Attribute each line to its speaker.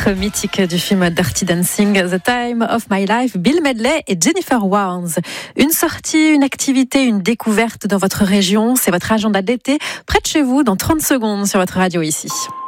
Speaker 1: titre mythique du film Dirty Dancing, The Time of My Life, Bill Medley et Jennifer Warnes. Une sortie, une activité, une découverte dans votre région, c'est votre agenda d'été, près de chez vous, dans 30 secondes sur votre radio ici.